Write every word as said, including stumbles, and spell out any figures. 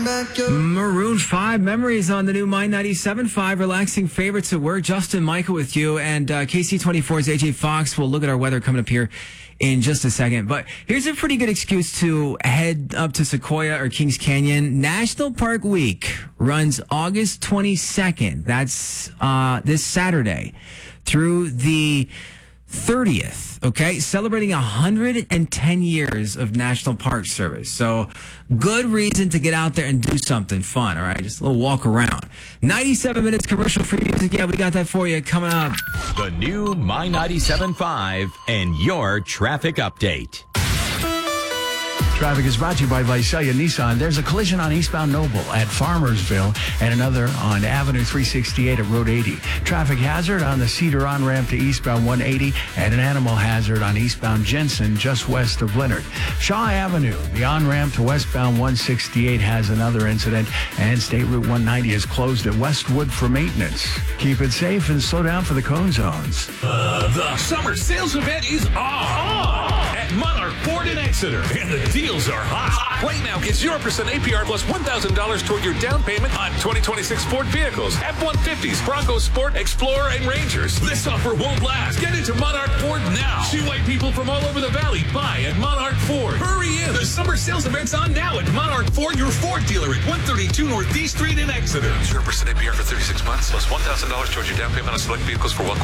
Maroon five, Memories on the new My ninety-seven point five, relaxing favorites at work. Justin Michael with you, and uh, K C twenty-four's A J Fox. We'll look at our weather coming up here in just a second. But here's a pretty good excuse to head up to Sequoia or Kings Canyon. National Park Week runs August twenty-second. That's uh, this Saturday through the thirtieth, okay? Celebrating one hundred ten years of National Park Service. So, good reason to get out there and do something fun, all right? Just a little walk around. ninety-seven minutes commercial-free music. Yeah, we got that for you coming up. The new My ninety-seven point five and your traffic update. Traffic is brought to you by Visalia Nissan. There's a collision on eastbound Noble at Farmersville and another on Avenue three sixty-eight at Road eighty. Traffic hazard on the Cedar on-ramp to eastbound one eighty and an animal hazard on eastbound Jensen just west of Leonard. Shaw Avenue, the on-ramp to westbound one sixty-eight has another incident, and State Route one ninety is closed at Westwood for maintenance. Keep it safe and slow down for the cone zones. Uh, the summer sales event is on at Monarch Ford in Exeter, and the deals are hot. Right now, get zero percent A P R plus one thousand dollars toward your down payment on twenty twenty-six Ford vehicles, F one fifties, Bronco Sport, Explorer, and Rangers. This offer won't last. Get into Monarch Ford now. See white people from all over the valley buy at Monarch Ford. Hurry in. The summer sales event's on now at Monarch Ford, your Ford dealer at one thirty-two North D Street in Exeter. zero percent A P R for thirty-six months plus one thousand dollars towards your down payment on select vehicles for one